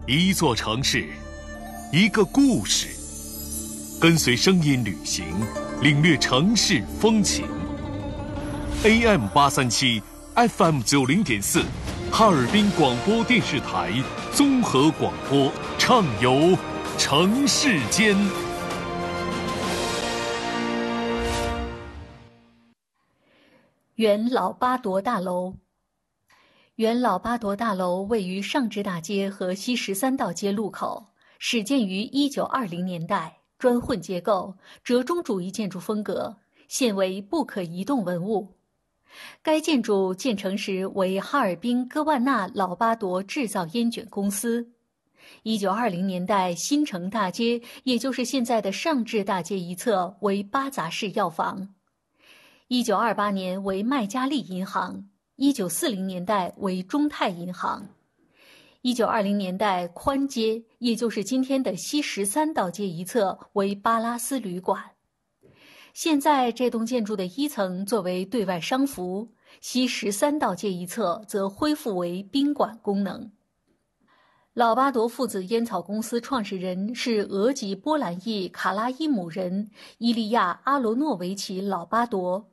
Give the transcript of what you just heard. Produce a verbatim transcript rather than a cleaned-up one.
一座城市，一个故事，跟随声音旅行，领略城市风情。A M 八三七 F M 九零点四，哈尔滨广播电视台综合广播，畅游城市间。 原老八铎大楼。原老八铎大楼位于上至大街和西十三道街路口，始建于一九二零年代，砖混结构，折中主义建筑风格，现为不可移动文物。该建筑建成时为哈尔滨戈万纳老八铎制造烟卷公司。一九二零年代新城大街，也就是现在的上至大街一侧为八杂式药房。一九二八年为麦加利银行，一九四零年代为中泰银行。一九二零年代宽街，也就是今天的西十三道街一侧为巴拉斯旅馆。现在这栋建筑的一层作为对外商服，西十三道街一侧则恢复为宾馆功能。老巴铎父子烟草公司创始人是俄籍波兰裔卡拉伊姆人伊利亚·阿罗诺维奇·老巴铎，